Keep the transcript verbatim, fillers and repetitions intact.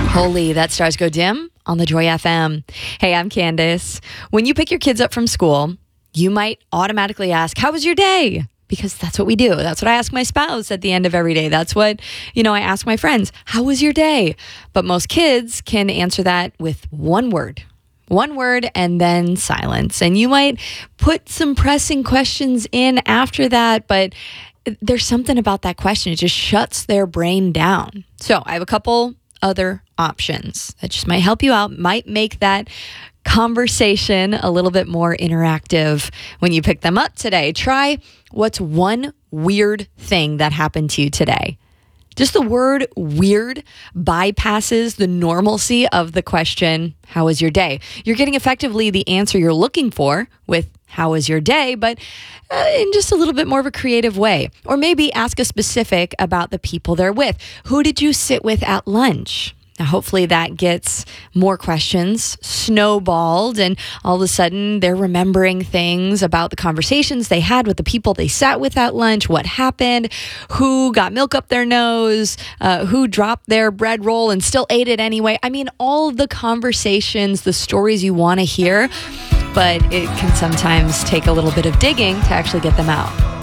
Holy, that stars go dim on the Joy F M. Hey, I'm Candace. When you pick your kids up from school, you might automatically ask, how was your day? Because that's what we do. That's what I ask my spouse at the end of every day. That's what, you know, I ask my friends, how was your day? But most kids can answer that with one word. One word and then silence. And you might put some pressing questions in after that, but there's something about that question. It just shuts their brain down. So I have a couple other options that just might help you out, might make that conversation a little bit more interactive when you pick them up today. Try, what's one weird thing that happened to you today? Just the word weird bypasses the normalcy of the question, how was your day? You're getting effectively the answer you're looking for with how was your day, but uh, in just a little bit more of a creative way. Or maybe ask a specific about the people they're with. Who did you sit with at lunch? Now, hopefully that gets more questions snowballed, and all of a sudden they're remembering things about the conversations they had with the people they sat with at lunch, what happened, who got milk up their nose, uh, who dropped their bread roll and still ate it anyway. I mean, all of the conversations, the stories you want to hear, but it can sometimes take a little bit of digging to actually get them out.